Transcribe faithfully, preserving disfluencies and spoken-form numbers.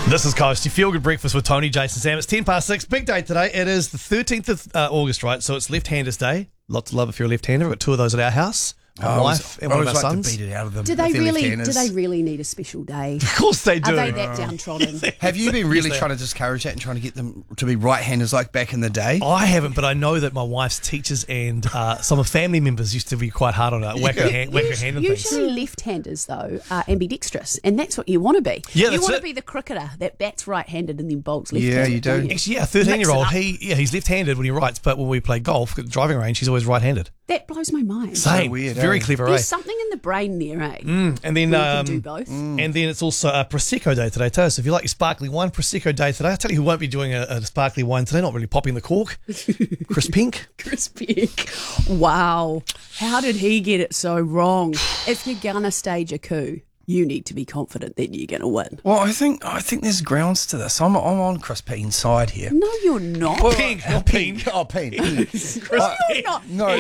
This is Coast, your feel-good breakfast with Tony, Jason, Sam. It's ten past six. Big day today. It is the thirteenth of uh, August, right? So it's Left-Handers Day. Lots of love if you're a left-hander. We've got two of those at our house. My I always- wife and I one of always our like sons. to beat it out of them. Do if they they're really? Do left-handers. they really need a special day? Of course they do. Are they that downtrodden? Have you been really Yes, they trying to discourage that and trying to get them to be right-handers like back in the day? I haven't, but I know that my wife's teachers and uh, some of family members used to be quite hard on it. Whack her hand, whack her hand and things. Usually, left-handers though are ambidextrous, and that's what you want to be. Yeah, you that's want it. to be the cricketer that bats right-handed and then bowls Yeah, left-handed. you do. don't Actually, yeah, a thirteen-year-old, Mix it up. he yeah, he's left-handed when he writes, but when we play golf at the driving range, he's always right-handed. That blows my mind. Same. weird, Very eh? clever, eh? There's something in the brain there, eh? Mm, and then, Where you um, can do both. and then it's also a Prosecco Day today too. So if you like your sparkling wine, Prosecco Day today. I tell you who won't be doing a, a sparkling wine today. Not really popping the cork. Chris Pink. Chris Peck. Wow. How did he get it so wrong? If you're going to stage a coup, you need to be confident that you're going to win. Well, I think I think there's grounds to this. I'm I'm on Chris Peen's side here. No, you're not. Pink, not Pink. Oh, Peen. You're not. No,